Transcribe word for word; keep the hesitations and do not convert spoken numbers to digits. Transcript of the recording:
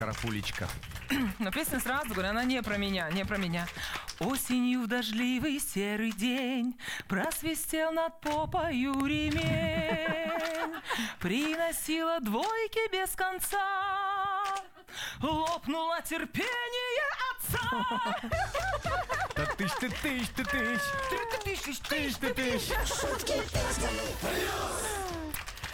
Карапулечка. Но песня сразу говорю, она не про меня, не про меня. Осенью в дождливый серый день просвистел над попою ремень, приносила двойки без конца, лопнуло терпение отца. Тыщ ты тыщ ты тыщ. Тыщ, тыщ, тыщ, тыщ, тыщ. Шутки песни плюс.